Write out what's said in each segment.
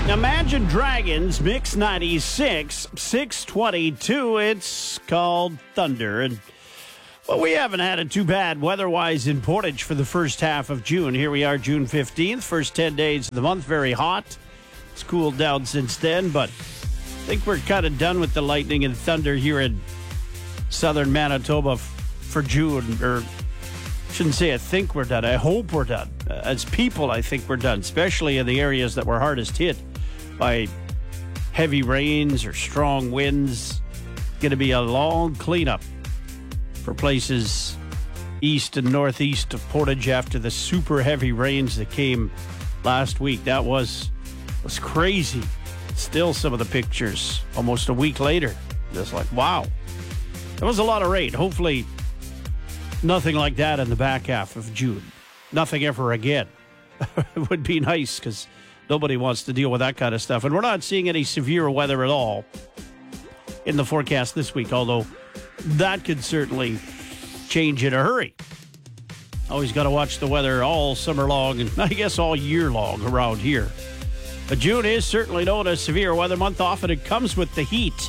Imagine Dragons, Mix 96, 622. It's called Thunder. And well, we haven't had it too bad weather-wise in Portage for the first half of June. Here we are, June 15th, first 10 days of the month, very hot. It's cooled down since then, but I think we're kind of done with the lightning and thunder here in southern Manitoba for June. Or shouldn't say I think we're done. I hope we're done. As people, I think we're done, especially in the areas that were hardest hit by heavy rains or strong winds. Going to be a long cleanup for places east and northeast of Portage after the super heavy rains that came last week. That was crazy. Still some of the pictures almost a week later. Just like, wow. That was a lot of rain. Hopefully nothing like that in the back half of June. Nothing ever again. It would be nice because nobody wants to deal with that kind of stuff. And we're not seeing any severe weather at all in the forecast this week, although that could certainly change in a hurry. Always got to watch the weather all summer long and I guess all year long around here. But June is certainly known as severe weather month. Often it comes with the heat.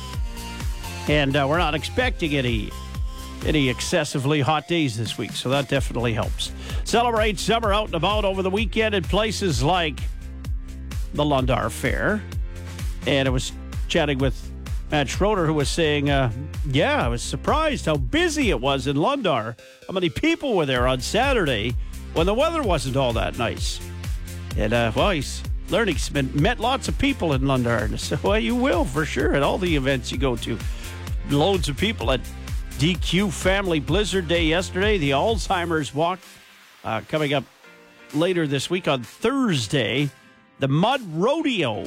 And we're not expecting any excessively hot days this week, so that definitely helps. Celebrate summer out and about over the weekend at places like the Lundar Fair. And I was chatting with Matt Schroeder, who was saying, I was surprised how busy it was in Lundar. How many people were there on Saturday when the weather wasn't all that nice. And, he's learning. He's met lots of people in Lundar. And I said, well, you will, for sure, at all the events you go to. Loads of people at DQ Family Blizzard Day yesterday, the Alzheimer's Walk coming up later this week on Thursday, the Mud Rodeo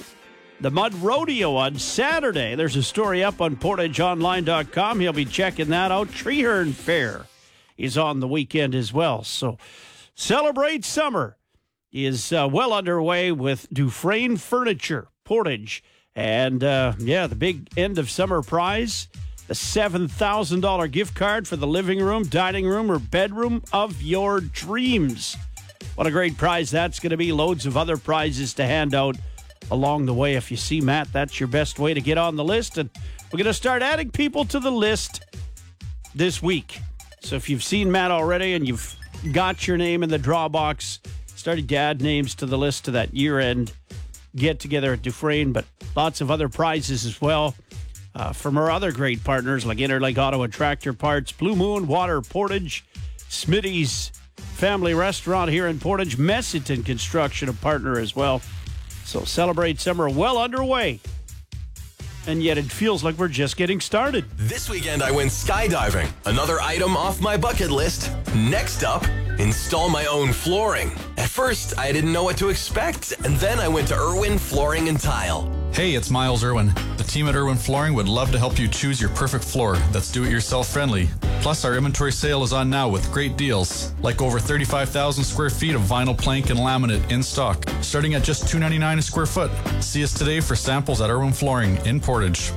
on Saturday. There's a story up on PortageOnline.com. He'll be checking that out. Treeherne Fair is on the weekend as well. So Celebrate Summer is well underway with Dufresne Furniture, Portage. And, the big end of summer prize, a $7,000 gift card for the living room, dining room, or bedroom of your dreams. What a great prize that's going to be. Loads of other prizes to hand out along the way. If you see Matt, that's your best way to get on the list. And we're going to start adding people to the list this week. So if you've seen Matt already and you've got your name in the draw box, starting to add names to the list to that year-end get-together at Dufresne, but lots of other prizes as well. From our other great partners like Interlake Auto and Tractor Parts, Blue Moon Water, Portage, Smitty's Family Restaurant here in Portage, Messiton Construction, a partner as well. So Celebrate Summer well underway. And yet it feels like we're just getting started. This weekend I went skydiving. Another item off my bucket list. Next up, install my own flooring. At first, I didn't know what to expect, and then I went to Irwin Flooring and Tile. Hey, it's Miles Irwin. The team at Irwin Flooring would love to help you choose your perfect floor that's do-it-yourself friendly. Plus, our inventory sale is on now with great deals, like over 35,000 square feet of vinyl plank and laminate in stock, starting at just $2.99 a square foot. See us today for samples at Irwin Flooring in Portage.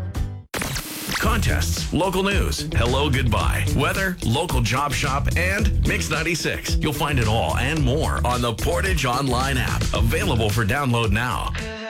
Contests, local news, hello, goodbye, weather, local job shop, and Mix 96. You'll find it all and more on the Portage Online app, available for download now.